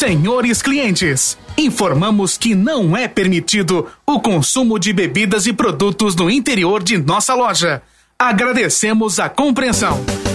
Senhores clientes, informamos que não é permitido o consumo de bebidas e produtos no interior de nossa loja. Agradecemos a compreensão.